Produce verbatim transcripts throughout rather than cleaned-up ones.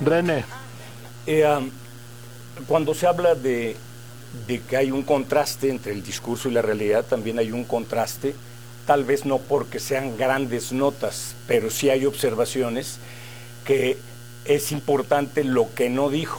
René. Eh, um, cuando se habla de, de que hay un contraste entre el discurso y la realidad, también hay un contraste, tal vez no porque sean grandes notas, pero sí hay observaciones que es importante lo que no dijo.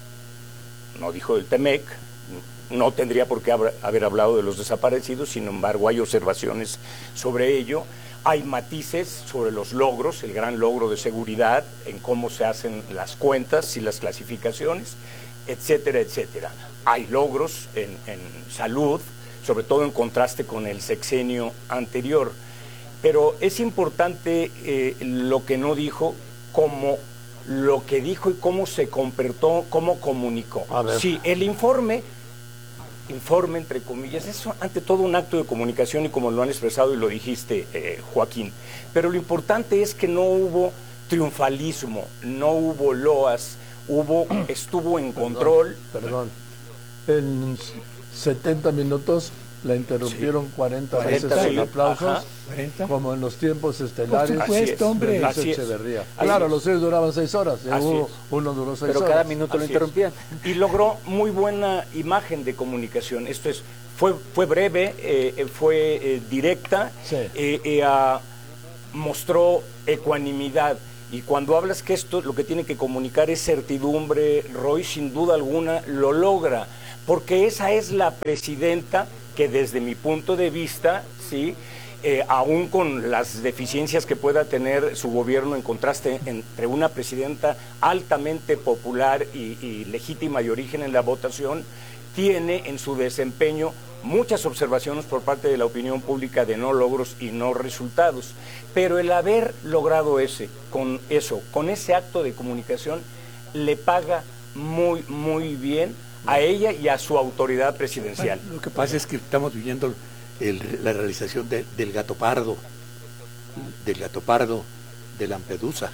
No dijo del Temec, no tendría por qué haber hablado de los desaparecidos, sin embargo hay observaciones sobre ello. Hay matices sobre los logros, el gran logro de seguridad, en cómo se hacen las cuentas y las clasificaciones, etcétera, etcétera. Hay logros en, en salud, sobre todo en contraste con el sexenio anterior. Pero es importante eh, lo que no dijo, como lo que dijo y cómo se comportó, cómo comunicó. Sí, el informe... informe, entre comillas, es ante todo un acto de comunicación y como lo han expresado y lo dijiste, eh, Joaquín, pero lo importante es que no hubo triunfalismo, no hubo loas, hubo, estuvo en control. Perdón, perdón. En setenta minutos la interrumpieron sí. cuarenta, cuarenta veces con sí. aplausos, ajá, cuarenta. Como en los tiempos estelares. Por supuesto, hombre. Así Echeverría. Claro, los seis duraban seis horas, uno, uno duró seis Pero horas. Pero cada minuto así lo interrumpían. Es. Y logró muy buena imagen de comunicación. Esto es, fue, fue breve, eh, fue eh, directa, sí. eh, eh, uh, mostró ecuanimidad. Y cuando hablas que esto lo que tiene que comunicar es certidumbre, Roy sin duda alguna lo logra, porque esa es la presidenta que desde mi punto de vista, sí, eh, aún con las deficiencias que pueda tener su gobierno en contraste entre una presidenta altamente popular y, y legítima de origen en la votación, tiene en su desempeño muchas observaciones por parte de la opinión pública de no logros y no resultados. Pero el haber logrado ese, con eso, con ese acto de comunicación, le paga muy, muy bien a ella y a su autoridad presidencial. Bueno, lo que pasa es que estamos viviendo el, la realización de, del gato pardo, del gato pardo de Lampedusa.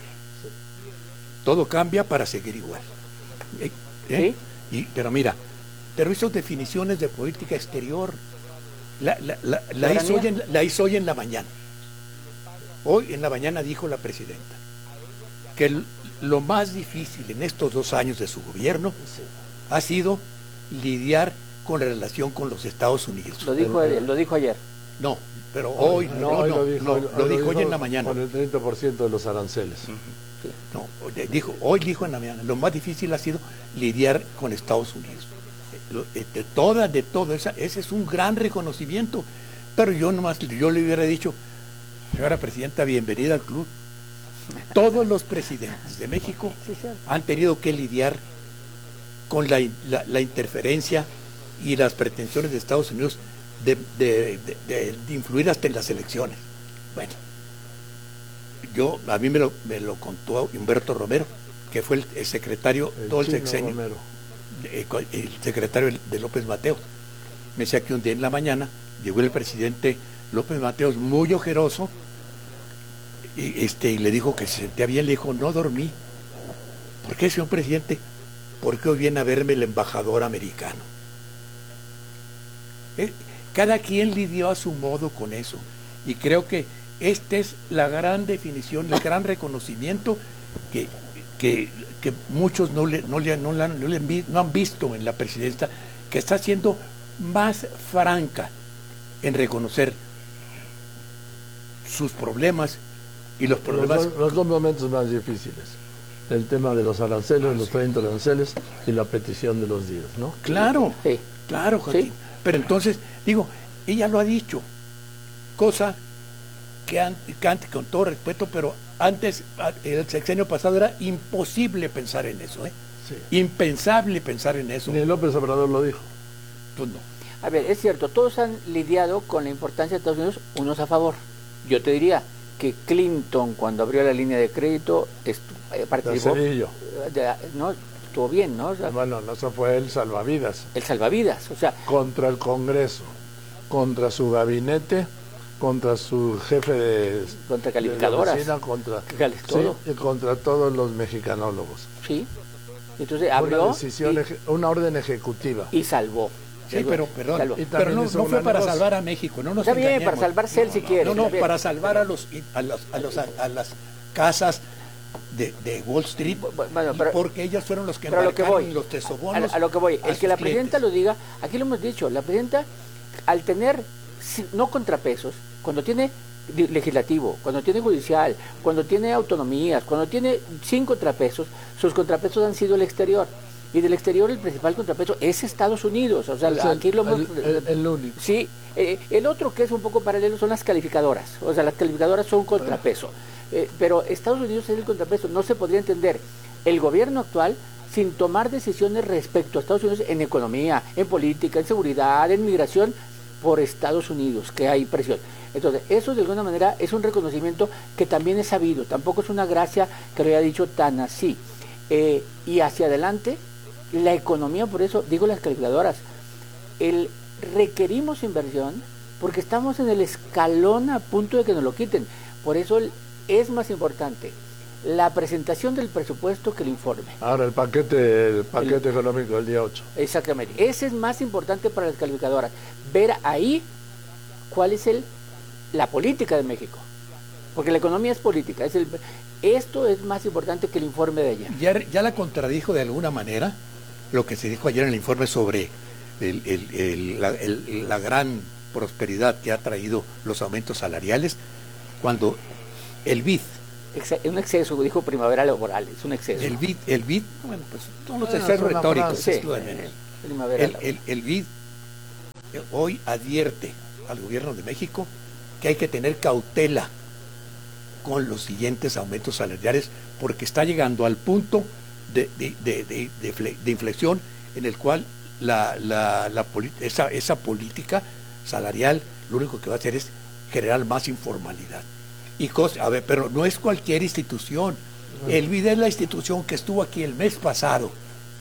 Todo cambia para seguir igual. ¿Eh? ¿Eh? ¿Sí? Y, pero mira, pero hizo definiciones de política exterior. La, la, la, la, hizo hoy en, la hizo hoy en la mañana. Hoy en la mañana dijo la presidenta que el, lo más difícil en estos dos años de su gobierno ha sido lidiar con la relación con los Estados Unidos. Lo dijo, el, lo dijo ayer. No, pero hoy no, no, hoy no, lo dijo, no, hoy, lo hoy dijo lo hoy en la mañana. Con el treinta por ciento de los aranceles. Uh-huh. Sí. No, dijo, hoy dijo en la mañana, lo más difícil ha sido lidiar con Estados Unidos. De toda, de todo, esa, ese es un gran reconocimiento. Pero yo nomás, yo le hubiera dicho, señora presidenta, bienvenida al club. Todos los presidentes de México han tenido que lidiar con la, la, la interferencia y las pretensiones de Estados Unidos de, de, de, de, de influir hasta en las elecciones. Bueno, yo, a mí me lo, me lo contó Humberto Romero, que fue el, el secretario el todo el sexenio, Romero. el secretario de López Mateos. Me decía que un día en la mañana llegó el presidente López Mateos muy ojeroso y, este, y le dijo que se sentía bien. Le dijo, no dormí. ¿Por qué, señor presidente? Porque hoy viene a verme el embajador americano. ¿Eh? Cada quien lidió a su modo con eso, y creo que esta es la gran definición, el gran reconocimiento que, que, que muchos no, le, no, le, no, le, no, le, no han visto en la presidenta, que está siendo más franca en reconocer sus problemas y los problemas. Los, los dos momentos más difíciles, el tema de los aranceles, los treinta aranceles y la petición de los días, ¿no? Claro, sí. claro, Joaquín. Sí. Pero entonces, digo, ella lo ha dicho, cosa que antes, con todo respeto, pero antes, el sexenio pasado era imposible pensar en eso, ¿eh? Sí. Impensable pensar en eso. Ni López Obrador lo dijo. Pues no. A ver, es cierto, todos han lidiado con la importancia de Estados Unidos, unos a favor. Yo te diría que Clinton, cuando abrió la línea de crédito, estu- participó. De de, no, estuvo bien, ¿no? O sea, bueno, no, eso fue el salvavidas. El salvavidas, o sea. Contra el Congreso, contra su gabinete, contra su jefe de. Contra calificadoras. De oficina, contra, todo. Sí, y contra todos los mexicanólogos. Sí. Entonces abrió. Una decisión, y, una orden ejecutiva. Y salvó. Sí, pero perdón, pero no, no fue para salvar a México, no nos Está bien, engañemos. para salvarse él si quiere. No, no, para salvar a los a los a los a, a las casas de, de Wall Street, bueno, pero, porque ellos fueron los que embarcaron lo que voy, los tesobonos. A, a lo que voy, el que la clientes. presidenta lo diga, aquí lo hemos dicho, la presidenta, al tener no contrapesos, cuando tiene legislativo, cuando tiene judicial, cuando tiene autonomías, cuando tiene sin contrapesos, sus contrapesos han sido el exterior. Y del exterior el principal contrapeso es Estados Unidos. O sea, es aquí el, lo hemos, el, el, el único. Sí, eh, el otro que es un poco paralelo son las calificadoras. O sea, las calificadoras son contrapeso. Eh, pero Estados Unidos es el contrapeso. No se podría entender el gobierno actual sin tomar decisiones respecto a Estados Unidos en economía, en política, en seguridad, en migración, por Estados Unidos, que hay presión. Entonces, eso de alguna manera es un reconocimiento que también es sabido. Tampoco es una gracia que lo haya dicho tan así. Eh, y hacia adelante, la economía, por eso digo las calculadoras, el requerimos inversión porque estamos en el escalón a punto de que nos lo quiten. Por eso el, es más importante la presentación del presupuesto que el informe. Ahora el paquete, el paquete el, económico del día ocho. Exactamente. Ese es más importante para las calificadoras. Ver ahí cuál es el la política de México. Porque la economía es política. Es el, esto es más importante que el informe de ayer. Ya, ya la contradijo de alguna manera lo que se dijo ayer en el informe sobre el, el, el, la, el, la gran prosperidad que ha traído los aumentos salariales, cuando el B I D, Ex- un exceso, dijo Primavera Laboral, es un exceso. El B I D, el B I D, bueno, pues todos los bueno, excesos retóricos, sí, es lo de menos. eh, Primavera El, el, el B I D hoy advierte al gobierno de México que hay que tener cautela con los siguientes aumentos salariales porque está llegando al punto de, de, de, de, de, de inflexión en el cual la, la, la esa, esa política salarial lo único que va a hacer es generar más informalidad. Y cosa, a ver, pero no es cualquier institución. El B I D es la institución que estuvo aquí el mes pasado.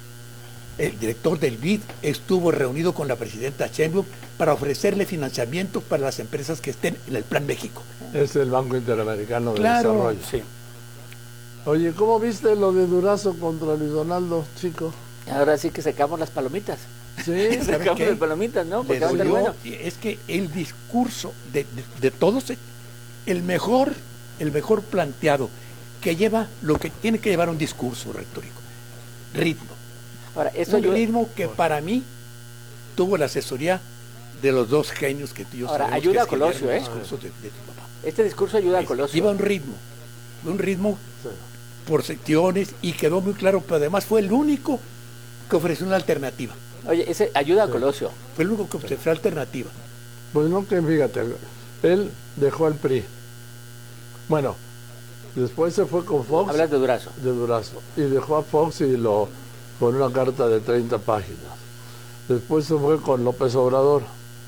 El director del B I D estuvo reunido con la presidenta Sheinbaum para ofrecerle financiamiento para las empresas que estén en el Plan México. Es el Banco Interamericano de Claro, Desarrollo. Sí. Oye, ¿cómo viste lo de Durazo contra Luis Donaldo, chico? Ahora sí que sacamos las palomitas. Sí, sacamos las palomitas, ¿no? Porque va a estar bueno. Es que el discurso de, de, de todos, el mejor, el mejor planteado, que lleva lo que tiene que llevar un discurso retórico, ritmo. Ahora, eso un yo... ritmo que para mí tuvo la asesoría de los dos genios que tú y yo Ahora, sabemos ayuda que a Colosio, ¿eh? De, de tu papá. Este discurso ayuda a Colosio. Lleva un ritmo, un ritmo sí. por secciones y quedó muy claro, pero además fue el único que ofreció una alternativa. Oye, ese ayuda sí. a Colosio. Fue el único que ofreció alternativa. Pues no, que fíjate, él dejó al P R I. Bueno, después se fue con Fox. Hablas de Durazo. De Durazo. Y dejó a Fox y lo con una carta de treinta páginas. Después se fue con López Obrador.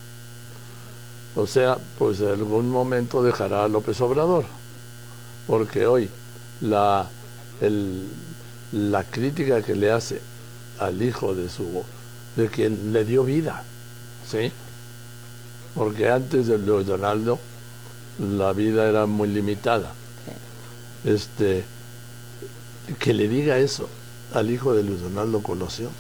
O sea, pues en algún momento dejará a López Obrador. Porque hoy la, el, la crítica que le hace al hijo de su de quien le dio vida, ¿sí? Porque antes de Luis Donaldo la vida era muy limitada. Este, que le diga eso al hijo de Luis Donaldo Colosio.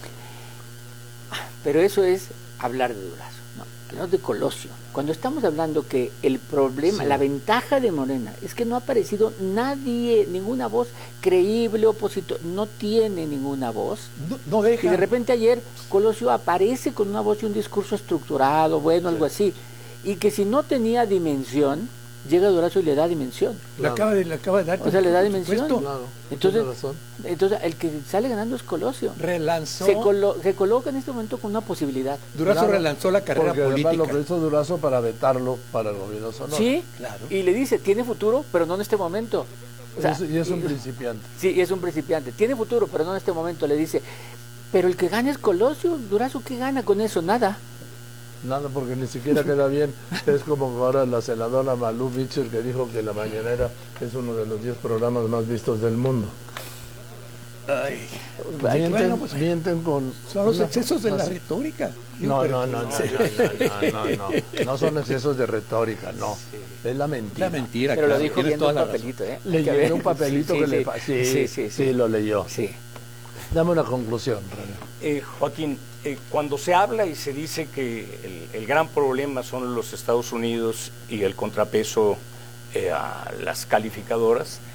Pero eso es hablar de Durazo, no, no de Colosio. Cuando estamos hablando que el problema, sí. la ventaja de Morena es que no ha aparecido nadie, ninguna voz creíble, opositor, no tiene ninguna voz. No, no deja. Y de repente ayer Colosio aparece con una voz y un discurso estructurado, bueno, sí. algo así. Y que si no tenía dimensión, llega Durazo y le da dimensión. Le acaba de, le acaba de dar. O sea, le da dimensión. Claro, entonces, entonces, el que sale ganando es Colosio. Relanzó. Se, colo se coloca en este momento con una posibilidad. Durazo claro, relanzó la carrera porque política. Además lo que hizo Durazo para vetarlo para el gobierno Sonora. Sí, claro. Y le dice, tiene futuro, pero no en este momento. O sea, es, y es un y, principiante. Sí, y es un principiante. Tiene futuro, pero no en este momento. Le dice, pero el que gana es Colosio. Durazo, ¿qué gana con eso? Nada. Nada, porque ni siquiera queda bien. Es como ahora la senadora Malú Mitchell que dijo que La Mañanera es uno de los diez programas más vistos del mundo. Ay, mienten, bueno, pues, mienten con... Son los excesos de la retórica. No, no, no, no, no, no, no, no, no son excesos de retórica, no. Es la mentira. La mentira, pero claro, lo dijo viendo un papelito, ¿eh? Le llevé un papelito sí, que sí, le... sí, Sí, sí, sí, sí, lo leyó. Sí. Dame una conclusión, René. Eh, Joaquín, eh, cuando se habla y se dice que el, el gran problema son los Estados Unidos y el contrapeso eh, a las calificadoras,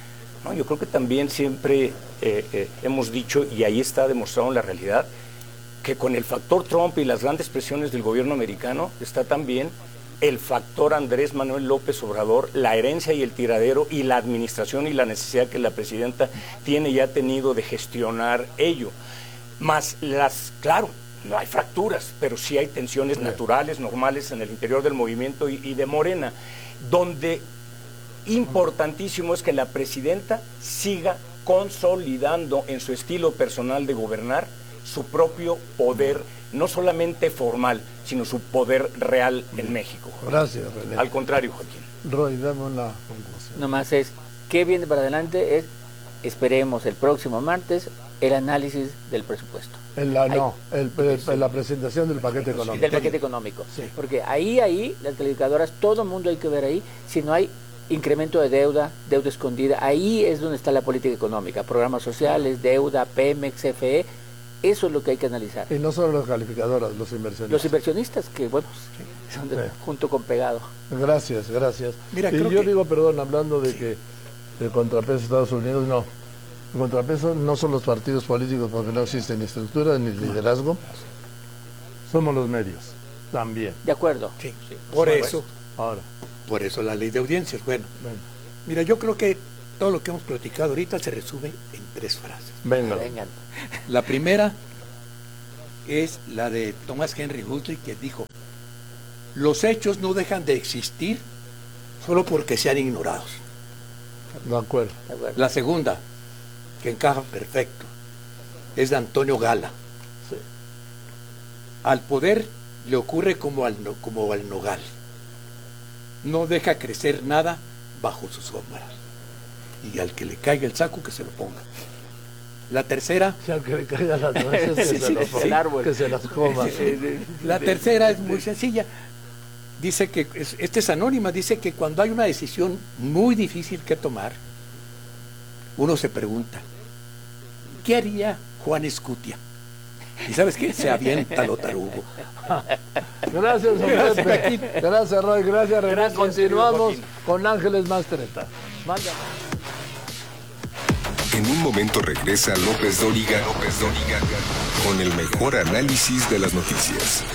¿no? Yo creo que también siempre eh, eh, hemos dicho, y ahí está demostrado en la realidad, que con el factor Trump y las grandes presiones del gobierno americano está también el factor Andrés Manuel López Obrador, la herencia y el tiradero y la administración y la necesidad que la presidenta tiene y ha tenido de gestionar ello. Más las, claro, no hay fracturas, pero sí hay tensiones naturales, normales en el interior del movimiento y, y de Morena, donde importantísimo es que la presidenta siga consolidando en su estilo personal de gobernar su propio poder, no solamente formal, sino su poder real en México. Gracias, René. Al contrario, Joaquín. Roy, dame una conclusión. Nomás es, ¿qué viene para adelante? Es, esperemos el próximo martes el análisis del presupuesto. En la, Ahí, no, el, el, el, la presentación del paquete económico. Del paquete económico. Sí. Porque ahí, ahí, las calificadoras, todo el mundo hay que ver ahí, si no hay incremento de deuda, deuda escondida, ahí es donde está la política económica, programas sociales, deuda, Pemex, C F E, eso es lo que hay que analizar. Y no solo las calificadoras, los inversionistas. Los inversionistas, que bueno, son de, Sí. junto con pegado. Gracias, gracias. Mira, y creo yo que- digo, perdón, hablando de que el contrapeso de Estados Unidos, no. El contrapeso no son los partidos políticos porque no existen ni estructura ni liderazgo. Somos los medios, también. De acuerdo. Sí, por supuesto. eso, Ahora, por eso la ley de audiencias. Bueno, venga, mira, yo creo que todo lo que hemos platicado ahorita se resume en tres frases. venga. Vengan. La primera es la de Thomas Henry Huxley, que dijo: los hechos no dejan de existir solo porque sean ignorados. De acuerdo. De acuerdo. La segunda, que encaja perfecto, es de Antonio Gala. Sí. Al poder le ocurre como al, no- como al nogal. No deja crecer nada bajo su sombra. Y al que le caiga el saco, que se lo ponga. La tercera, Si al que le caigan las nueces, que, Sí, se, sí, los- el árbol. que se las coma. la tercera es muy sencilla. Dice que, es- esta es anónima, dice que cuando hay una decisión muy difícil que tomar, uno se pregunta, ¿qué haría Juan Escutia? ¿Y sabes qué? Se avienta lo tarugo. Gracias, don Pepe. Gracias, Roy. Gracias, René. Gracias, Continuamos querido con Ángeles Mastreta. Manda. En un momento regresa López Dóriga, López Dóriga, con el mejor análisis de las noticias.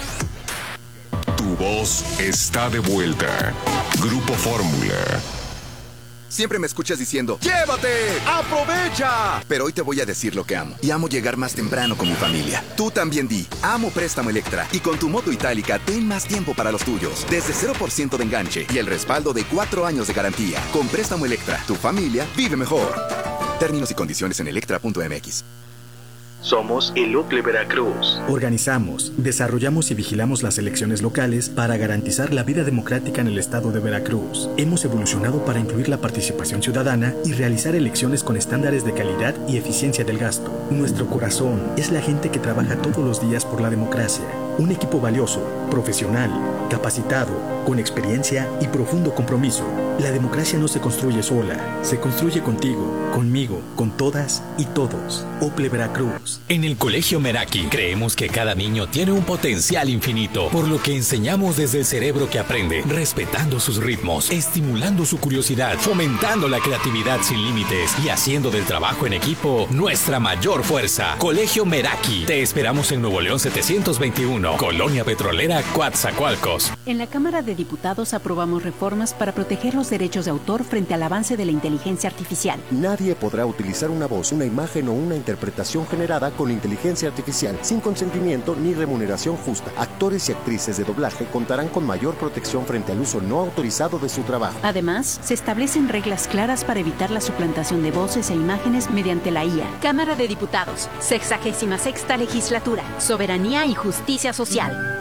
Tu voz está de vuelta. Grupo Fórmula. Siempre me escuchas diciendo, ¡llévate! ¡Aprovecha! Pero hoy te voy a decir lo que amo. Y amo llegar más temprano con mi familia. Tú también di, amo Préstamo Electra. Y con tu moto itálica, ten más tiempo para los tuyos. Desde cero por ciento de enganche y el respaldo de cuatro años de garantía. Con Préstamo Electra, tu familia vive mejor. Términos y condiciones en electra punto m x. Somos el Ucle Veracruz. Organizamos, desarrollamos y vigilamos las elecciones locales para garantizar la vida democrática en el estado de Veracruz. Hemos evolucionado para incluir la participación ciudadana y realizar elecciones con estándares de calidad y eficiencia del gasto. Nuestro corazón es la gente que trabaja todos los días por la democracia. Un equipo valioso, profesional, capacitado, con experiencia y profundo compromiso. La democracia no se construye sola, se construye contigo, conmigo, con todas y todos. Ople Veracruz. En el Colegio Meraki creemos que cada niño tiene un potencial infinito, por lo que enseñamos desde el cerebro que aprende, respetando sus ritmos, estimulando su curiosidad, fomentando la creatividad sin límites y haciendo del trabajo en equipo nuestra mayor fuerza. Colegio Meraki. Te esperamos en Nuevo León setecientos veintiuno, Colonia Petrolera, Coatzacoalcos. En la Cámara de Diputados aprobamos reformas para proteger los derechos de autor frente al avance de la inteligencia artificial. Nadie podrá utilizar una voz, una imagen o una interpretación generada con inteligencia artificial sin consentimiento ni remuneración justa. Actores y actrices de doblaje contarán con mayor protección frente al uso no autorizado de su trabajo. Además, se establecen reglas claras para evitar la suplantación de voces e imágenes mediante la I A. Cámara de Diputados, sexagésima sexta legislatura, soberanía y justicia social.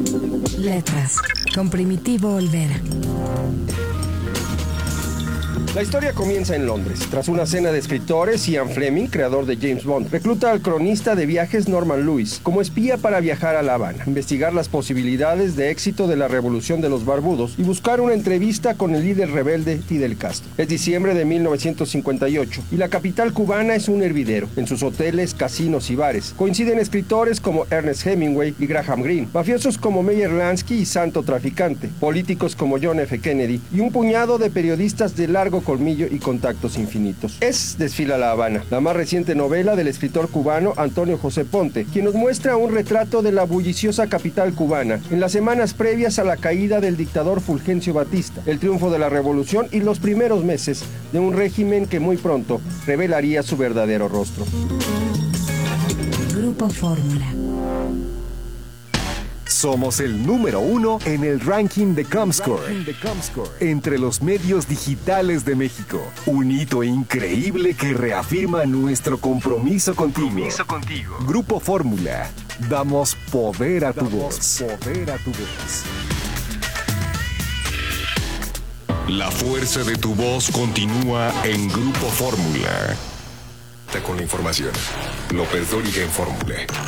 Letras, con Primitivo Olvera. La historia comienza en Londres. Tras una cena de escritores, Ian Fleming, creador de James Bond, recluta al cronista de viajes Norman Lewis como espía para viajar a La Habana, investigar las posibilidades de éxito de la revolución de los barbudos y buscar una entrevista con el líder rebelde Fidel Castro. Es diciembre de mil novecientos cincuenta y ocho y la capital cubana es un hervidero. En sus hoteles, casinos y bares coinciden escritores como Ernest Hemingway y Graham Greene, mafiosos como Meyer Lansky y Santo Traficante, políticos como John F. Kennedy y un puñado de periodistas de largo colmillo y contactos infinitos. Es Desfila La Habana, la más reciente novela del escritor cubano Antonio José Ponte, quien nos muestra un retrato de la bulliciosa capital cubana en las semanas previas a la caída del dictador Fulgencio Batista, el triunfo de la revolución y los primeros meses de un régimen que muy pronto revelaría su verdadero rostro. Grupo Fórmula. Somos el número uno en el ranking de Comscore, entre los medios digitales de México. Un hito increíble que reafirma nuestro compromiso contigo. Compromiso contigo. Grupo Fórmula. Damos poder a tu voz. Poder a tu voz. La fuerza de tu voz continúa en Grupo Fórmula. Con la información. López Dóriga en Fórmula.